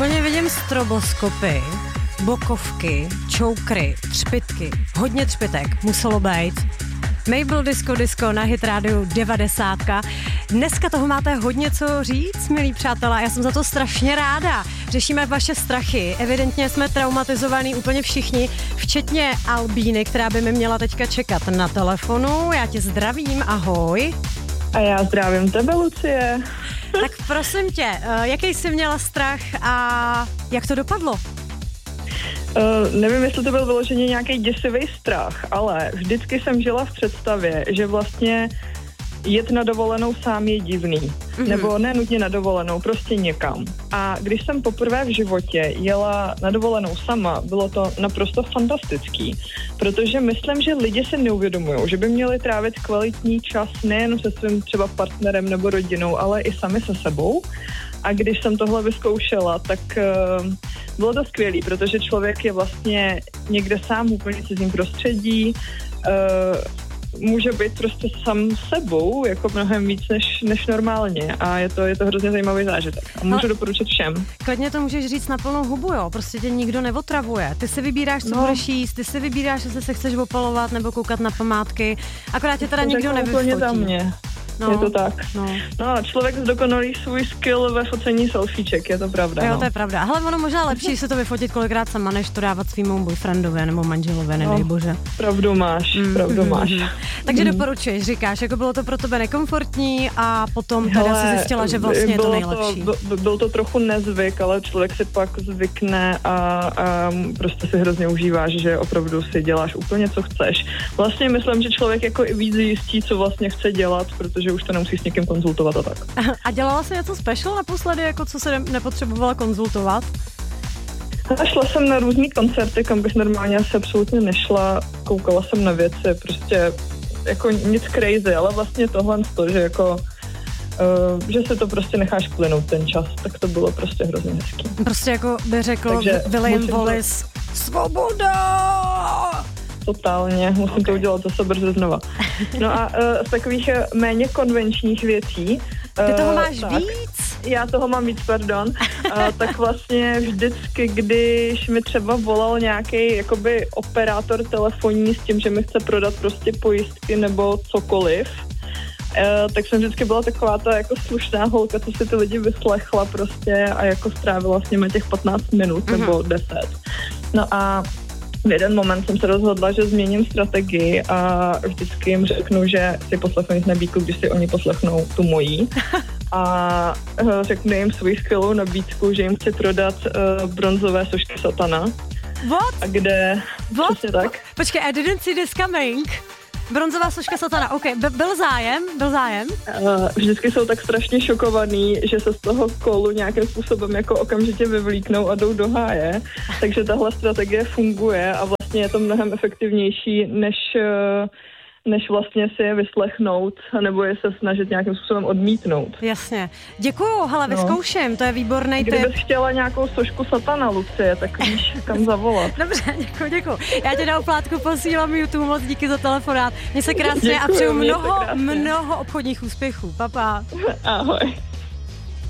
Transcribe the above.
Úplně vidím stroboskopy, bokovky, čoukry, třpytky, hodně třpytek, muselo být. Mabel Disco na Hit Radio 90. Dneska toho máte hodně co říct, milí přátelé, já jsem za to strašně ráda. Řešíme vaše strachy, evidentně jsme traumatizovaní úplně všichni, včetně Albíny, která by mi měla teďka čekat na telefonu. Já tě zdravím, ahoj. A já zdravím tebe, Lucie. Tak prosím tě, jaký jsi měla strach a jak to dopadlo? Nevím, jestli to byl vyloženě nějaký děsivý strach, ale vždycky jsem žila v představě, že vlastně jet na dovolenou sám je divný. Mm-hmm. Nebo ne nutně na dovolenou, prostě někam. A když jsem poprvé v životě jela na dovolenou sama, bylo to naprosto fantastický. Protože myslím, že lidi se neuvědomují, že by měli trávit kvalitní čas nejen se svým třeba partnerem nebo rodinou, ale i sami se sebou. A když jsem tohle vyzkoušela, tak bylo to skvělý, protože člověk je vlastně někde sám úplně cizím prostředí, může být prostě sám sebou, jako mnohem víc než normálně a je to hrozně zajímavý zážitek a můžu doporučit všem. Klidně to můžeš říct na plnou hubu, jo, prostě tě nikdo neotravuje. Ty si vybíráš, co budeš jíst, ty si vybíráš, jestli se chceš opalovat nebo koukat na památky, akorát tě teda nikdo nevyfotí. Za mě. No, je to tak. No, člověk zdokonalí svůj skill ve focení selfieček, je to pravda. Jo, to je pravda. Hele, ono možná lepší si to vyfotit kolikrát sama, než to dávat svýmu boyfriendovi nebo manželovi, nedej bože. Pravdu máš. Takže doporučuješ, říkáš, jako bylo to pro tebe nekomfortní a potom teda si zjistila, že vlastně je to nejlepší. Byl to trochu nezvyk, ale člověk si pak zvykne a prostě si hrozně užíváš, že opravdu si děláš úplně, co chceš. Vlastně myslím, že člověk jako i víc zjistí, co vlastně chce dělat, protože už to nemusíš s někým konzultovat a tak. A dělala jsi něco special naposledy, jako co se nepotřebovala konzultovat? Šla jsem na různý koncerty, kam bych normálně asi absolutně nešla. Koukala jsem na věci, prostě jako nic crazy, ale vlastně tohle, že jako že se to prostě necháš plynout ten čas, tak to bylo prostě hrozně hezký. Prostě jako by řekl William Wallace, svoboda! Totálně, musím to udělat zase brzy znova. No a z takových méně konvenčních věcí... Ty toho máš víc? Já toho mám víc, pardon. Tak vlastně vždycky, když mi třeba volal nějaký jakoby operátor telefonní s tím, že mi chce prodat prostě pojistky nebo cokoliv, tak jsem vždycky byla taková ta jako slušná holka, co si ty lidi vyslechla prostě a jako strávila s nimi těch 15 minut nebo 10. No a v jeden moment jsem se rozhodla, že změním strategii a vždycky jim řeknu, že si poslechnu jejich nabídku, když si oni poslechnou tu mojí. A řeknu jim svou skvělou nabídku, že jim chci prodat bronzové sošky satana. What? A kde? What? Přesně tak. Počkej, I didn't see this coming. Bronzová soška satana, ok, byl zájem? Vždycky jsou tak strašně šokovaný, že se z toho kolu nějakým způsobem jako okamžitě vyvlíknou a jdou do háje, takže tahle strategie funguje a vlastně je to mnohem efektivnější, než vlastně si je vyslechnout, nebo je se snažit nějakým způsobem odmítnout. Jasně. Děkuju, hele, vyzkouším, to je výborný tip. Kdybys chtěla nějakou sošku satana, Lucie, tak víš, kam zavolat. Dobře, děkuju. Já tě na oplátku posílám YouTube, moc díky za telefonát. Mně se krásně a přeju mnoho obchodních úspěchů. Pa. Ahoj.